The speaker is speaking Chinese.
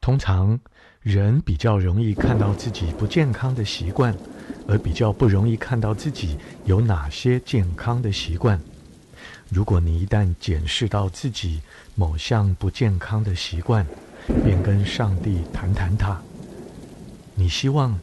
通常，人比较容易看到自己不健康的习惯，而比较不容易看到自己有哪些健康的习惯。如果你一旦检视到自己某项不健康的习惯，便跟上帝谈谈它。你希望